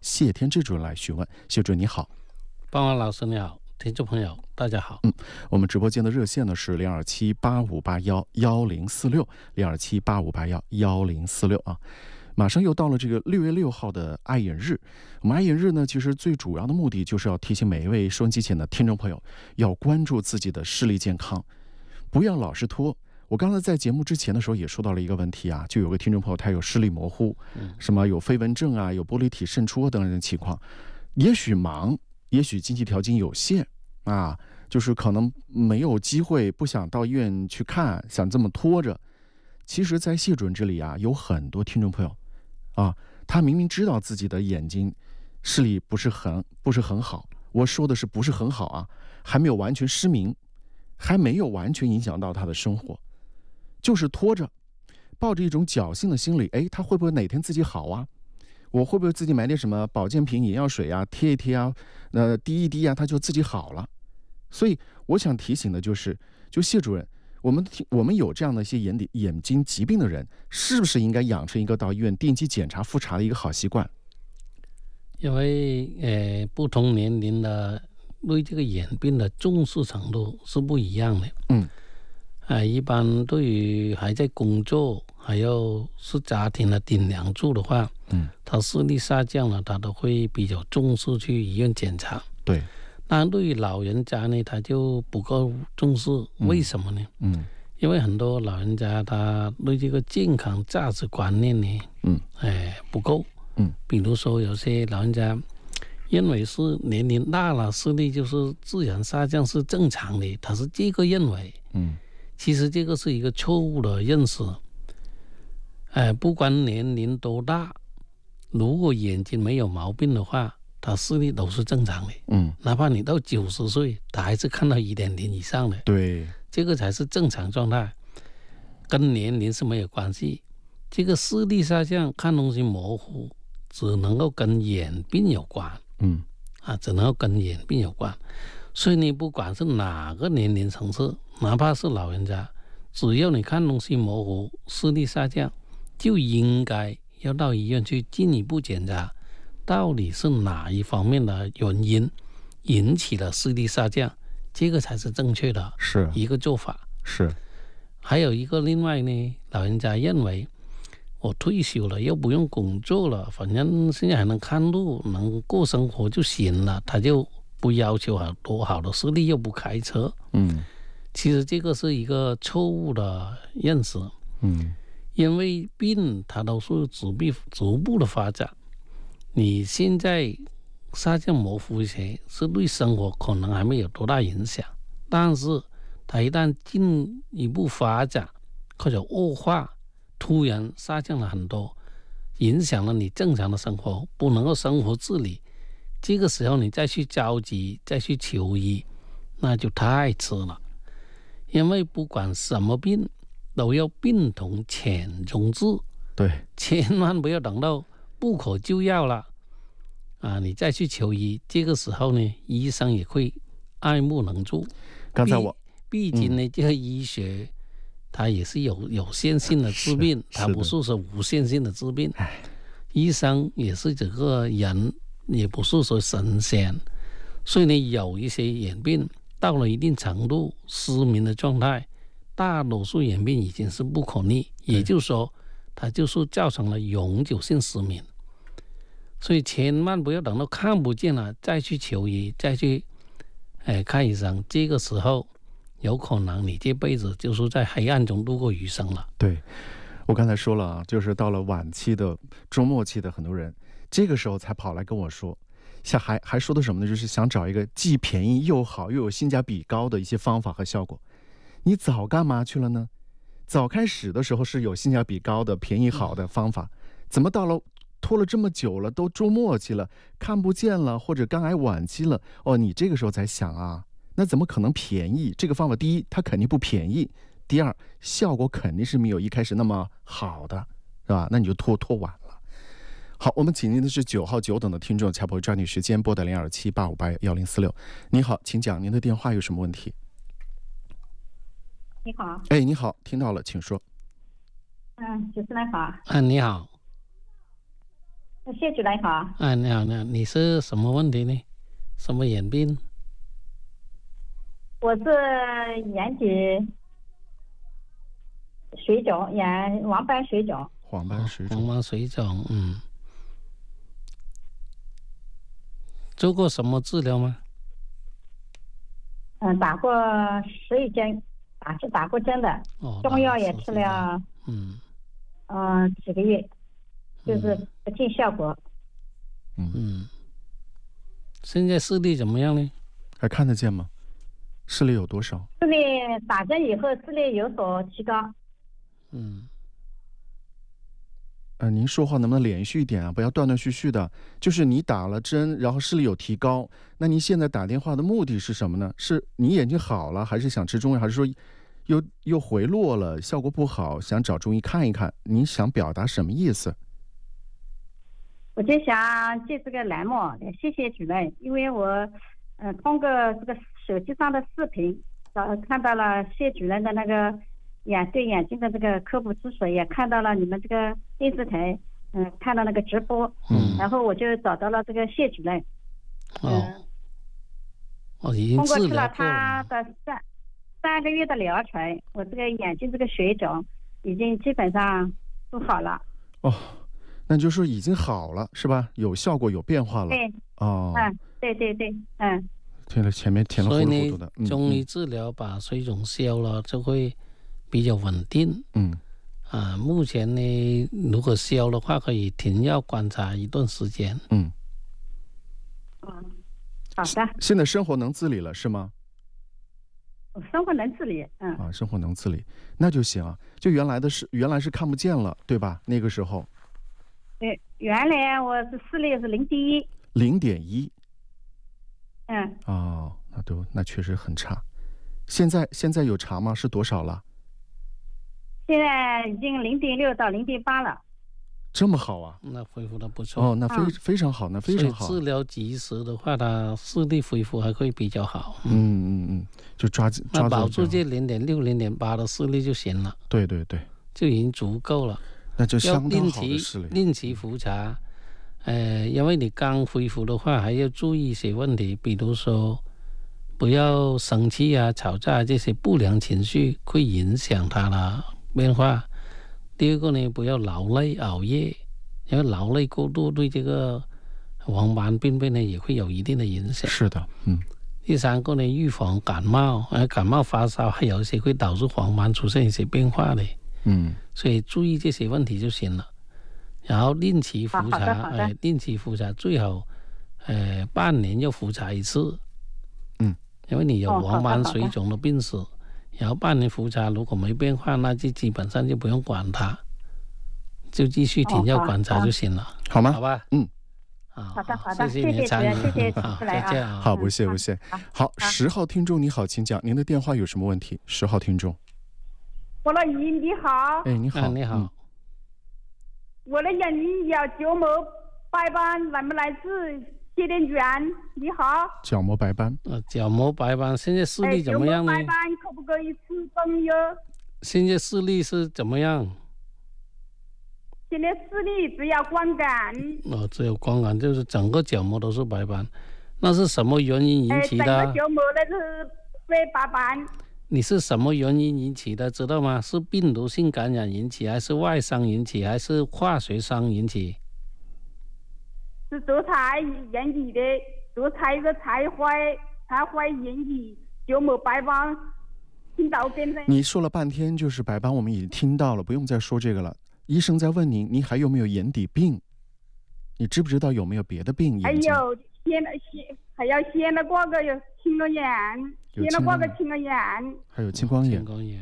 谢天之主任来询问。谢主任你好。 邦华老师你好，听众朋友大家好。 我们直播间的热线呢是0278511046，0278511046啊。马上又到了这个6月6号的爱眼日，我们爱眼日呢，其实最主要的目的就是要提醒每一位收音机前的听众朋友，要关注自己的视力健康，不要老是拖。我刚才在节目之前的时候也说到了一个问题啊，就有个听众朋友他有视力模糊，什么有飞蚊症啊，有玻璃体渗出等等的情况，也许忙，也许经济条件有限啊，就是可能没有机会，不想到医院去看，想这么拖着。其实在谢主任这里啊，有很多听众朋友啊，他明明知道自己的眼睛视力不是很好，我说的是不是很好啊，还没有完全失明，还没有完全影响到他的生活，就是拖着，抱着一种侥幸的心理，他会不会哪天自己好啊？我会不会自己买点什么保健品、眼药水啊，贴一贴啊，滴一滴啊，他就自己好了？所以我想提醒的就是，就谢主任，我们有这样的一些眼睛疾病的人，是不是应该养成一个到医院定期检查复查的一个好习惯？ 因为不同年龄的对这个眼病的重视程度是不一样的。一般对于还在工作还有是家庭的顶梁柱的话，他视力下降了，他都会比较重视去医院检查。 对。 但对于老人家呢，他就不够重视，为什么呢？因为很多老人家他对这个健康价值观念呢，不够。比如说有些老人家认为是年龄大了视力就是自然下降是正常的，他是这个认为。其实这个是一个错误的认识。不管年龄多大，如果眼睛没有毛病的话，他视力都是正常的。哪怕你到90岁，他还是看到 1.0 以上的。 对， 这个才是正常状态，跟年龄是没有关系。这个视力下降、看东西模糊，只能够跟眼病有关。只能够跟眼病有关。所以你不管是哪个年龄层次，哪怕是老人家，只要你看东西模糊、视力下降，就应该要到医院去进一步检查，到底是哪一方面的原因引起了视力下降，这个才是正确的一个做法。 是。 还有一个另外呢，老人家认为我退休了又不用工作了，反正现在还能看路能过生活就行了，他就不要求多好的视力，又不开车。其实这个是一个错误的认识。因为病它都是逐步的发展，你现在下降模糊一些是对生活可能还没有多大影响，但是它一旦进一步发展或者恶化，突然下降了很多，影响了你正常的生活，不能够生活自理，这个时候你再去着急再去求医，那就太迟了。因为不管什么病都要病从浅中治。 对， 千万不要等到不可救药了你再去求医，这个时候呢，医生也会爱莫能助。 刚才毕竟呢，这个医学它也是有限性的治病，它不是说无限性的治病。医生也是这个人，也不是说神仙，所以呢，有一些眼病到了一定程度，失明的状态，大多数眼病已经是不可逆，也就是说，它就是造成了永久性失明。所以千万不要等到看不见了再去求医，再去看医生，这个时候有可能你这辈子就是在黑暗中度过余生了。 对，我刚才说了啊，就是到了晚期的、中末期的很多人，这个时候才跑来跟我说，还说的什么呢？就是想找一个既便宜又好又有性价比高的一些方法和效果。你早干嘛去了呢？早开始的时候是有性价比高的、便宜好的方法，怎么到了拖了这么久了，都中末期了，看不见了，或者肝癌晚期了，你这个时候才想啊，那怎么可能便宜？这个方法，第一，它肯定不便宜；第二，效果肯定是没有一开始那么好的，是吧？那你就拖晚了。好，我们请您的是9号久等的听众，恰不抓紧时间拨打0278581046。你好，请讲您的电话有什么问题？ 你好。 你好，听到了，请说。 主持人好。 你好。 谢主任好。 你好，你是什么问题呢？什么眼病？ 我是眼底水肿，黄斑水肿。 黄斑水肿。 黄斑水肿，做过什么治疗吗？ 打过11针，打过针的，中药也吃了，几个月，就是不见效果。 现在视力怎么样呢？ 还看得见吗？视力有多少？ 视力打针以后视力有所提高。 您说话能不能连续一点啊？不要断断续续的。就是你打了针，然后视力有提高，那您现在打电话的目的是什么呢？是你眼睛好了，还是想吃中药，还是说又回落了，效果不好，想找中医看一看？你想表达什么意思？ 我就想借这个栏目谢谢主任，因为我通过这个手机上的视频看到了谢主任的那个对眼睛的这个科普知识，也看到了你们这个电视台看到那个直播，然后我就找到了这个谢主任。 已经通过吃了治疗过他的3个月的疗程，我这个眼睛这个水肿已经基本上都好了。 那就说已经好了是吧？有效果有变化了。 对。对。 听了前面填了糊里糊涂的。 中医治疗把水肿消了就会比较稳定。目前呢，如果消的话可以停药观察一段时间。 好的。 现在生活能自理了是吗？ 生活能自理。 生活能自理，那就行啊。就原来是看不见了，对吧？那个时候。 对，原来我是视力是0.1。 0.1。那确实很差。现在有查吗？是多少了？ 现在已经0.6到0.8了。 这么好啊？ 那恢复的不错。 那非常好，那非常好。 治疗及时的话，它视力恢复还会比较好。 就抓那保住这0.6、0.8的视力就行了。 对， 就已经足够了。 那就相当好的视力。 定期复查。因为你刚恢复的话，还要注意一些问题，比如说不要生气啊、吵架这些不良情绪会影响它的变化。第二个呢，不要劳累熬夜，因为劳累过度对这个黄斑病变呢也会有一定的影响。 是的。 第三个呢，预防感冒，感冒发烧还有一些会导致黄斑出现一些变化的。所以注意这些问题就行了。然后定期复查，定期复查最好半年要复查一次。因为你有黄斑水肿的病史，然后半年复查，如果没变化，那就基本上就不用管它，就继续停药观察就行了。 好吗？ 好吧。 好的， 谢谢你的参与， 谢谢再见啊。 好，不谢。好，10号听众你好，请讲，您的电话有什么问题？10号听众。 我老姨你好。 你好。 你好。 我的眼睛有角膜白斑，来不来治？谢点援。你好。 角膜白斑。 角膜白斑，现在视力怎么样呢？ 角膜白斑可不可以吃中药？ 现在视力是怎么样？ 现在视力只有光感。 只有光感，就是整个角膜都是白斑，那是什么原因引起的？ 整个角膜那是被白斑。 你是什么原因引起的，知道吗？是病毒性感染引起，还是外伤引起，还是化学伤引起？ 是做菜引起的，做菜一个菜坏引起角膜白斑，听到变成。 你说了半天就是白斑，我们已经听到了，不用再说这个了。医生在问您还有没有眼底病？你知不知道有没有别的病？ 还有先了挂个有青光眼。先了挂个青光眼， 还有青光眼。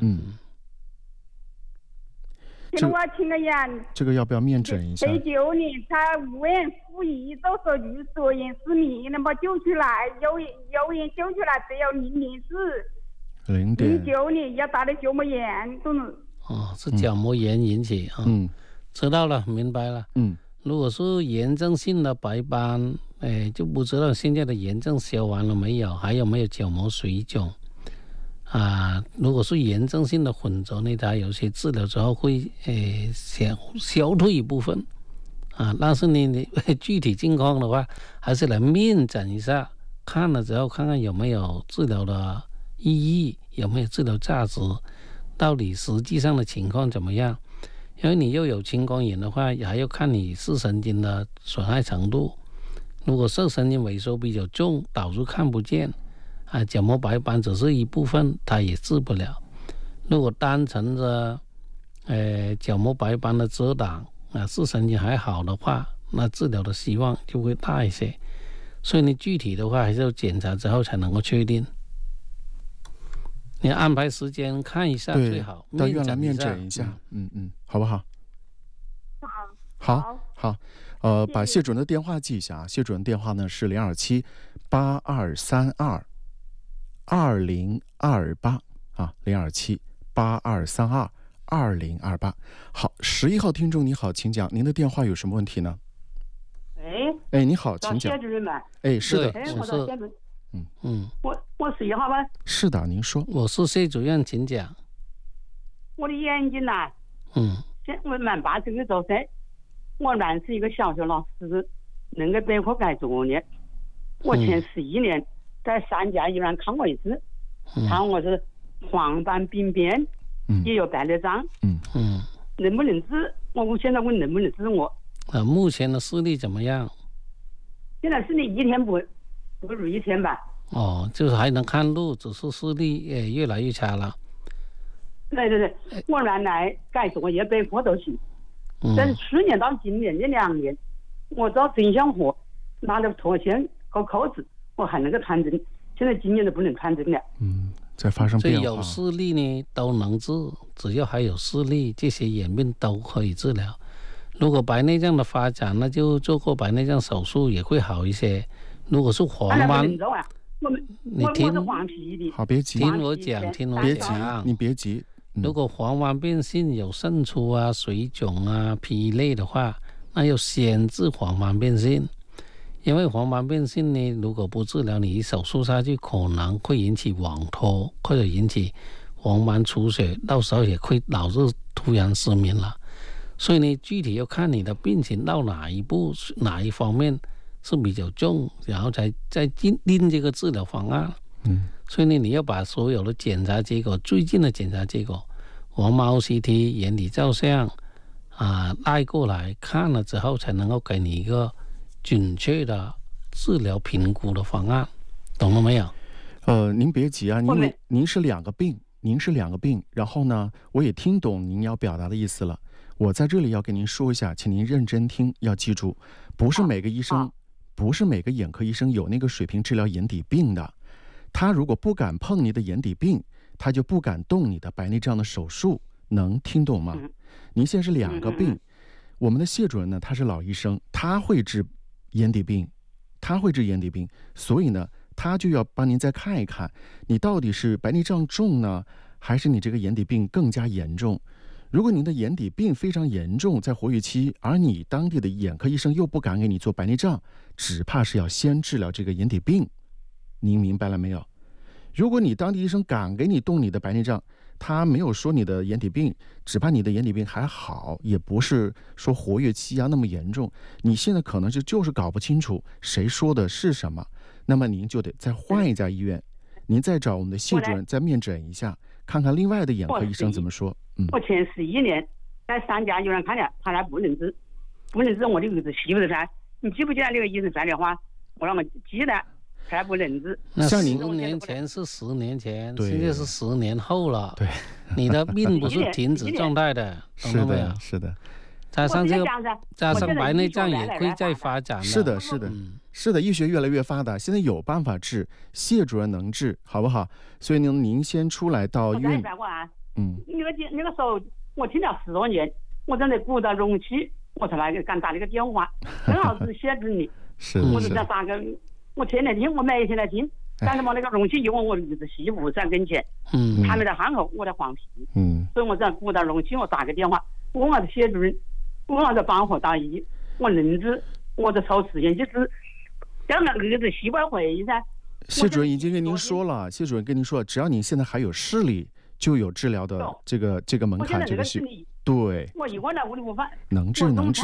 先了挂青光眼， 这个要不要面诊一下 ？19年他无缘无故都说左眼失明，那么救出来，右眼救出来只有0.4。09年要打的角膜炎， 是角膜炎引起啊。知道了，明白了。如果是炎症性的白斑，就不知道现在的炎症消完了没有，还有没有角膜水肿如果是炎症性的混浊呢，它有些治疗之后会消退一部分但是你具体情况的话，还是来面诊一下，看了之后看看有没有治疗的意义，有没有治疗价值，到底实际上的情况怎么样？因为你又有青光眼的话，还要看你视神经的损害程度。如果视神经萎缩比较重，导致看不见，角膜白斑只是一部分，它也治不了。如果单纯的角膜白斑的遮挡视神经还好的话，那治疗的希望就会大一些。所以你具体的话还是要检查之后才能够确定。你安排时间看一下最好， 到医院来面诊一下，好不好？好，把谢主任的电话记一下啊。谢主任电话呢是027-8232-2028啊，027-8232-2028。好，11号听众你好，请讲，您的电话有什么问题呢？ 哎， 你好，请讲。 谢主任吗？ 是的， 我说谢主任。我11号吗？ 是的，您说。 我是谢主任，请讲。 我的眼睛呐，我满80多岁，我原是一个小学老师，能够备课改作业。我前11年在3家医院看过一次，看我是黄斑病变，也有白内障，能不能治？我现在问能不能治我？ 目前的视力怎么样？ 现在视力一天不如一天吧。 就是还能看路，只是视力越来越差了。 对，我原来改作业备课都行，但是去年到今年这2年，我照真相活拿着拖线和扣子，我还能够穿针，现在今年都不能穿针了。 在发生变化。 所以有视力呢都能治，只要还有视力，这些眼病都可以治疗。如果白内障的发展，那就做过白内障手术也会好一些。如果是黄斑，你听是黄皮的。 好，别急， 听我讲。 你别急。 如果黄斑变性有渗出水肿疲累的话，那要先治黄斑变性。因为黄斑变性呢，如果不治疗，你手术下去可能会引起网脱，或者引起黄斑出血，到时候也会导致突然失明了。所以呢，具体要看你的病情到哪一步，哪一方面是比较重，然后再定这个治疗方案。所以呢，你要把所有的检查结果，最近的检查结果，黄斑 OCT、眼底照相带过来看了之后，才能够给你一个准确的治疗评估的方案，懂了没有？ 您别急啊，您是两个病，然后呢，我也听懂您要表达的意思了。我在这里要跟您说一下，请您认真听，要记住，不是每个医生，不是每个眼科医生有那个水平治疗眼底病的。他如果不敢碰你的眼底病，他就不敢动你的白内障的手术，能听懂吗？您现在是2个病，我们的谢主任呢，他是老医生，他会治眼底病，所以呢，他就要帮您再看一看，你到底是白内障重呢，还是你这个眼底病更加严重？如果您的眼底病非常严重，在活跃期，而你当地的眼科医生又不敢给你做白内障，只怕是要先治疗这个眼底病。您明白了没有？如果你当地医生敢给你动你的白内障，他没有说你的眼底病，只怕你的眼底病还好，也不是说活跃期那么严重。你现在可能就是搞不清楚谁说的是什么，那么您就得再换一家医院，您再找我们的谢主任再面诊一下，看看另外的眼科医生怎么说。 我前11年在3家医院看了，他还不能治，我的儿子媳妇噻，你记不记得那个医生说的话？我让我记得。还不能治。 那10年前是10年前，现在是10年后了。 对， 你的病不是停止状态的，懂了没有？ 是的。 加上白内障也会再发展的。 是的，医学越来越发达，现在有办法治，谢主任能治，好不好？所以您先出来到医院。 那个时候我听了10多年，我真的鼓到容器，我才来敢打那个电话，正好是谢主任。我是在打个。我天天听，我每天来听，但是嘛，那个容器因为我儿子媳妇在跟前，他们在汉后，我在黄皮，所以我在鼓捣容器，我打个电话，问我的谢主任，问我的帮我大医，我能治，我就抽时间去治，让我儿子媳妇回噻。 谢主任已经跟您说了，只要您现在还有视力，就有治疗的这个门槛，这个是对。 我一会儿来屋里午饭， 能治。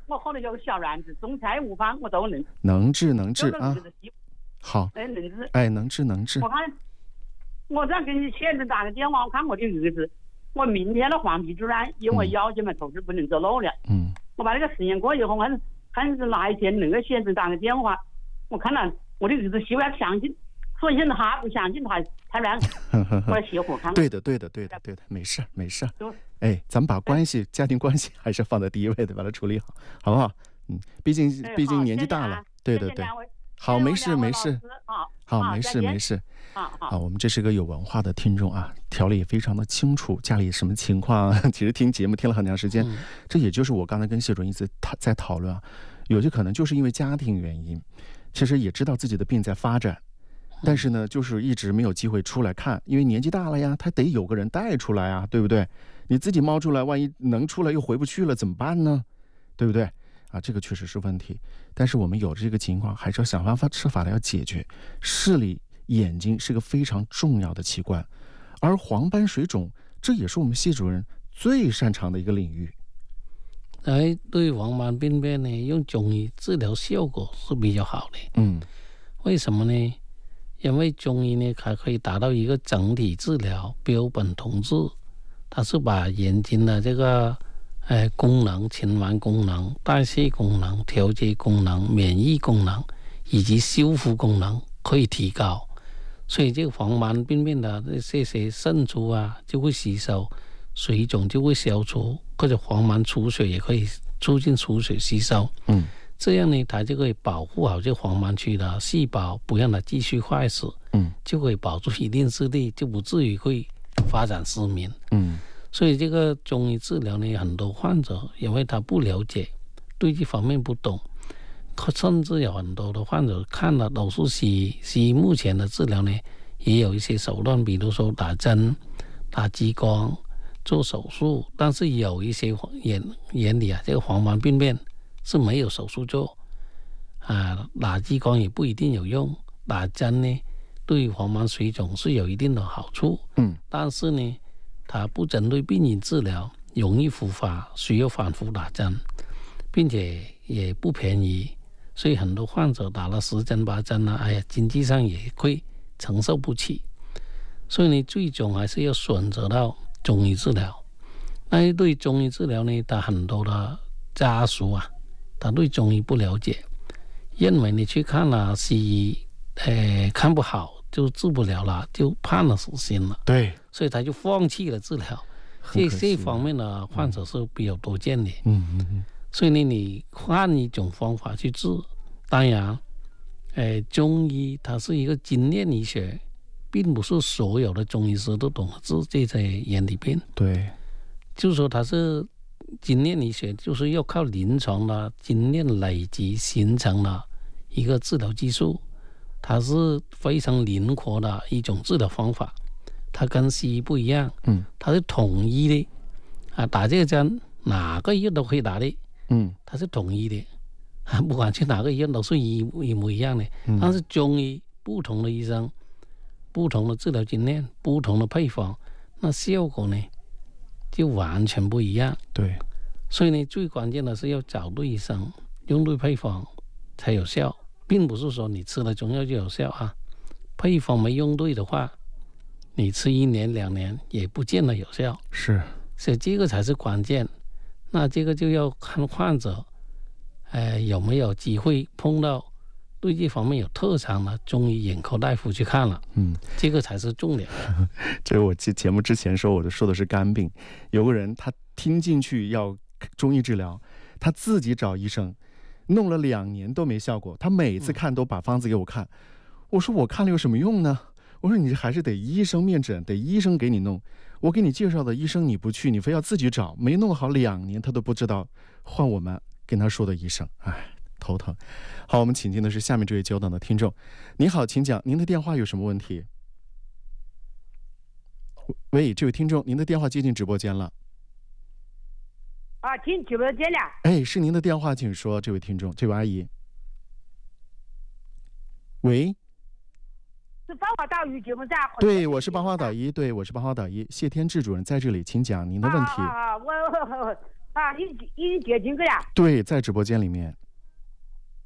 我可能有个小院子，种菜无妨，我都能。 能治啊。好。 能治。 能治。 我看，我再给你现在打个电话，我看我的儿子，我明天的黄皮主任，因为要求嘛，投资不能走路了。我把那个实验过以后，看是哪一天能够现在打个电话，我看了我的儿子希望相信，所以现在他不相信，他让我要熄火看。 对的，没事。哎，咱们把家庭关系还是放在第一位的，把它处理好，好不好？毕竟年纪大了。对。好，没事。好，没事。好，我们这是个有文化的听众啊，条理也非常的清楚，家里什么情况其实听节目听了很长时间，这也就是我刚才跟谢主任一直在讨论啊，有些可能就是因为家庭原因，其实也知道自己的病在发展，但是呢，就是一直没有机会出来看，因为年纪大了呀，他得有个人带出来啊，对不对？你自己冒出来，万一能出来又回不去了怎么办呢？对不对？啊，这个确实是问题，但是我们有这个情况，还是要想办法设法的要解决。视力眼睛是个非常重要的器官，而黄斑水肿这也是我们谢主任最擅长的一个领域。 对黄斑病变呢，用中医治疗效果是比较好的。为什么呢？因为中医呢，它可以达到一个整体治疗，标本同治，它是把眼睛的这个功能、循环功能、代谢功能、调节功能、免疫功能以及修复功能可以提高，所以这个黄斑病变的这些渗出啊就会吸收，水肿就会消除，或者黄斑出血也可以促进出血吸收。这样呢，它就可以保护好这黄斑区的细胞，不让它继续坏死。就可以保住一定视力，就不至于会发展失明。所以这个中医治疗呢，很多患者因为他不了解，对这方面不懂，甚至有很多的患者看了都是西医目前的治疗呢，也有一些手段，比如说打针、打激光、做手术，但是有一些眼里啊，这个黄斑病变是没有手术做啊，打激光也不一定有用，打针呢对黄斑水肿是有一定的好处。但是呢，它不针对病因治疗，容易复发，需要反复打针，并且也不便宜，所以很多患者打了10针8针啊，经济上也会承受不起。所以呢，最终还是要选择到中医治疗。那对中医治疗呢，他很多的家属啊，他对中医不了解，认为你去看了西医，看不好就治不了了，就判了死刑了。 对， 所以他就放弃了治疗。这方面的患者是比较多见的。所以呢，你换一种方法去治。当然，中医它是一个经验医学，并不是所有的中医师都懂得治这些眼底病。 对， 就是说它是经验医学，就是要靠临床的经验累积形成的一个治疗技术。它是非常灵活的一种治疗方法，它跟西医不一样。它是统一的啊，打这个针哪个医院都可以打的。它是统一的啊，不管去哪个医院都是一模一样的。但是中医不同的医生、不同的治疗经验、不同的配方，那效果呢就完全不一样。 对， 所以呢，最关键的是要找对医生，用对配方才有效。并不是说你吃了中药就有效啊，配方没用对的话，你吃1年2年也不见得有效。 是， 所以这个才是关键。那这个就要看患者，有没有机会碰到对这方面有特长的中医眼科大夫去看了。这个才是重点。 这我节目之前我说的是肝病，有个人他听进去要中医治疗，他自己找医生。弄了2年都没效果，他每次看都把方子给我看。我说我看了有什么用呢？我说你还是得医生面诊，得医生给你弄。我给你介绍的医生你不去，你非要自己找，没弄好2年他都不知道换我们跟他说的医生，头疼。好，我们请进的是下面这位久等的听众。你好，请讲，您的电话有什么问题？喂，这位听众，您的电话接进直播间了。 进直播间了。 是您的电话，请说，这位听众，这位阿姨。喂， 是芳华导医节目站。 对，我是芳华导医，谢天志主任在这里，请讲您的问题。 啊，已经接进去了。 对，在直播间里面。